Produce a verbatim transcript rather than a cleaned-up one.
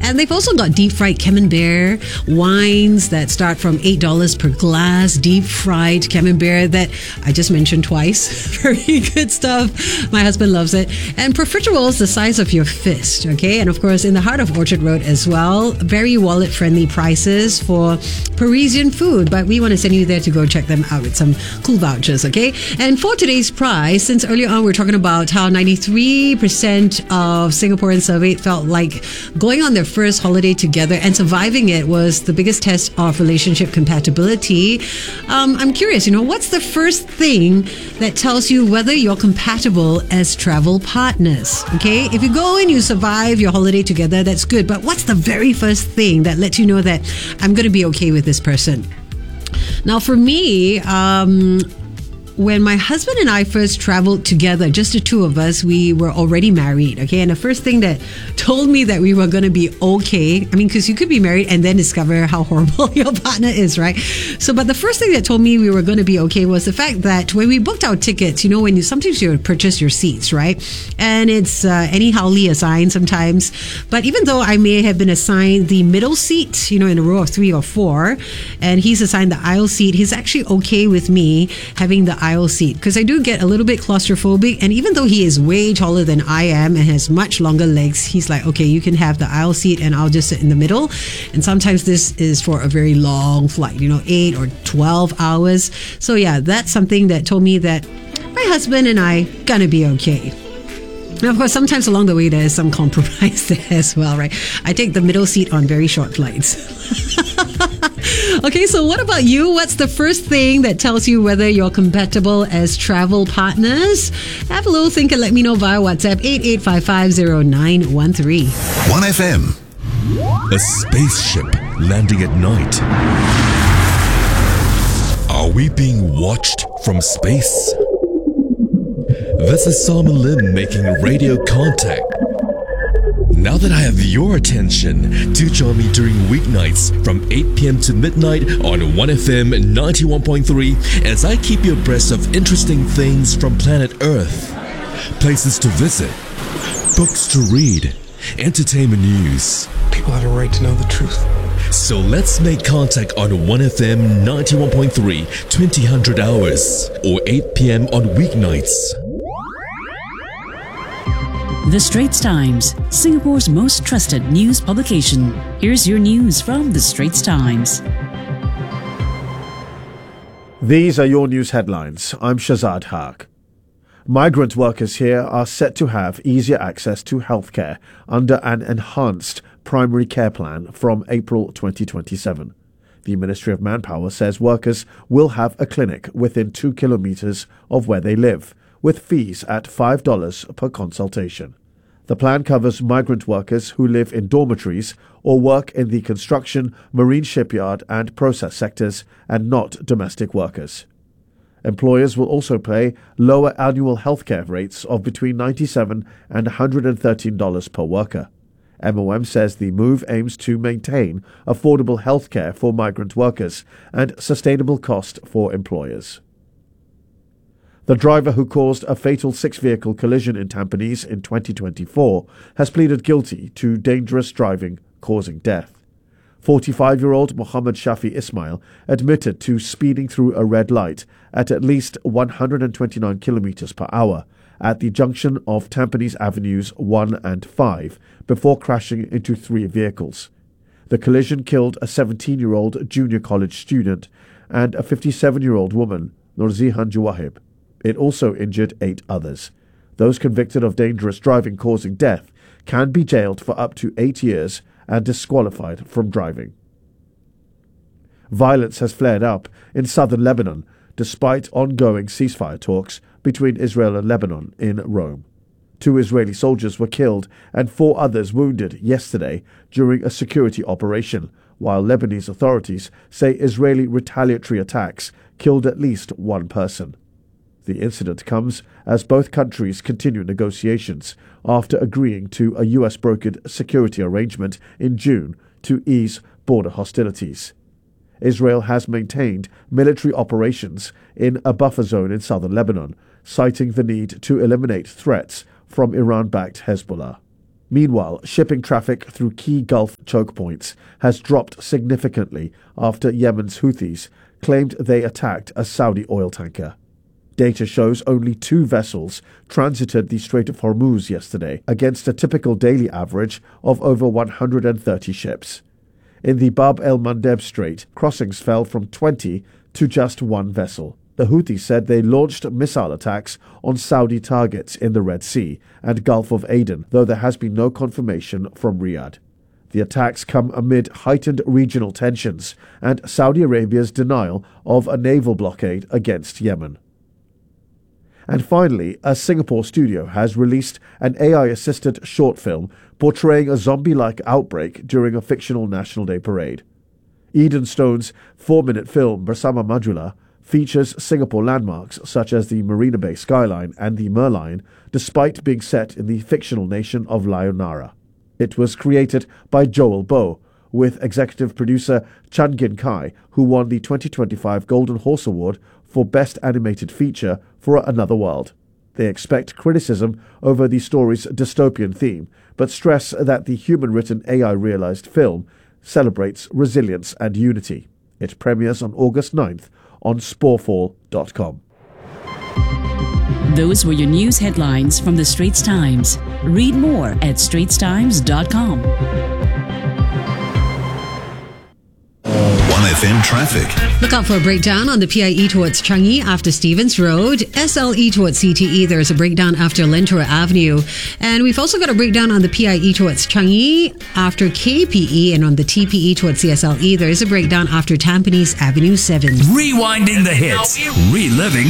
And they've also got deep fried camembert, wines that start from eight dollars per glass, deep fried camembert that I just mentioned twice. Very good stuff. My husband loves it. And profiteroles the size of your fist, okay? And of course, in the heart of Orchard Road as well, very wallet-friendly prices for Parisian food. But we want to send you there to go check them out with some cool vouchers, okay? And for today's prize, since earlier on we we're talking about how ninety-three percent of Singaporeans surveyed felt like going on their first holiday together and surviving it was the biggest test of relationship compatibility. Um, I'm curious, you know, what's the first thing that tells you whether you're compatible as travel partners? Okay, if you go and you survive your holiday together, that's good. But what's the very first thing that lets you know that I'm going to be okay with this person? Now, for me, um, when my husband and I first traveled together, just the two of us, we were already married, okay? And the first thing that told me that we were going to be okay, I mean, because you could be married and then discover how horrible your partner is, right? So, but the first thing that told me we were going to be okay was the fact that when we booked our tickets, you know, when you sometimes you purchase your seats, right? And it's uh, anyhowly assigned sometimes. But even though I may have been assigned the middle seat, you know, in a row of three or four, and he's assigned the aisle seat, he's actually okay with me having the aisle seat because I do get a little bit claustrophobic, and even though he is way taller than I am and has much longer legs, he's like, okay, you can have the aisle seat and I'll just sit in the middle. And sometimes this is for a very long flight, you know, eight or twelve hours. So yeah, that's something that told me that my husband and I gonna be okay. Now, of course, sometimes along the way there's some compromise there as well, right? I take the middle seat on very short flights. Okay, so what about you? What's the first thing that tells you whether you're compatible as travel partners? Have a little think and let me know via WhatsApp eight eight five five zero nine one three. one F M. A spaceship landing at night. Are we being watched from space? This is Simon Lim making radio contact. Now that I have your attention, do join me during weeknights from eight p.m. to midnight on one F M ninety-one point three as I keep you abreast of interesting things from planet Earth. Places to visit, books to read, entertainment news. People have a right to know the truth. So let's make contact on one F M ninety-one point three, twenty hundred hours or eight p.m. on weeknights. The Straits Times, Singapore's most trusted news publication. Here's your news from The Straits Times. These are your news headlines. I'm Shazad Haq. Migrant workers here are set to have easier access to healthcare under an enhanced primary care plan from April twenty twenty-seven. The Ministry of Manpower says workers will have a clinic within two kilometres of where they live, with fees at five dollars per consultation. The plan covers migrant workers who live in dormitories or work in the construction, marine shipyard and process sectors and not domestic workers. Employers will also pay lower annual healthcare rates of between ninety-seven dollars and one hundred thirteen dollars per worker. M O M says the move aims to maintain affordable healthcare for migrant workers and sustainable cost for employers. The driver who caused a fatal six-vehicle collision in Tampines in twenty twenty-four has pleaded guilty to dangerous driving causing death. forty-five-year-old Mohammed Shafi Ismail admitted to speeding through a red light at at least one hundred twenty-nine kilometers per hour at the junction of Tampines Avenues one and five before crashing into three vehicles. The collision killed a seventeen-year-old junior college student and a fifty-seven-year-old woman, Nurzihan Juwahib. It also injured eight others. Those convicted of dangerous driving causing death can be jailed for up to eight years and disqualified from driving. Violence has flared up in southern Lebanon despite ongoing ceasefire talks between Israel and Lebanon in Rome. Two Israeli soldiers were killed and four others wounded yesterday during a security operation, while Lebanese authorities say Israeli retaliatory attacks killed at least one person. The incident comes as both countries continue negotiations after agreeing to a U S-brokered security arrangement in June to ease border hostilities. Israel has maintained military operations in a buffer zone in southern Lebanon, citing the need to eliminate threats from Iran-backed Hezbollah. Meanwhile, shipping traffic through key Gulf choke points has dropped significantly after Yemen's Houthis claimed they attacked a Saudi oil tanker. Data shows only two vessels transited the Strait of Hormuz yesterday, against a typical daily average of over one hundred thirty ships. In the Bab el-Mandeb Strait, crossings fell from twenty to just one vessel. The Houthis said they launched missile attacks on Saudi targets in the Red Sea and Gulf of Aden, though there has been no confirmation from Riyadh. The attacks come amid heightened regional tensions and Saudi Arabia's denial of a naval blockade against Yemen. And finally, a Singapore studio has released an A I-assisted short film portraying a zombie-like outbreak during a fictional National Day parade. Eden Stone's four-minute film Bersama Majula features Singapore landmarks such as the Marina Bay skyline and the Merlion, despite being set in the fictional nation of Lyonara. It was created by Joel Bow, with executive producer Chan Gin Kai, who won the twenty twenty-five Golden Horse Award for Best Animated Feature for Another World. They expect criticism over the story's dystopian theme, but stress that the human-written A I-realized film celebrates resilience and unity. It premieres on August ninth on sporefall dot com. Those were your news headlines from the Straits Times. Read more at straits times dot com. one F M traffic. Look out for a breakdown on the P I E towards Changi after Stevens Road. S L E towards C T E, there's a breakdown after Lentora Avenue. And we've also got a breakdown on the P I E towards Changi after K P E, and on the T P E towards C S L E, there is a breakdown after Tampines Avenue seven. Rewinding the hits, reliving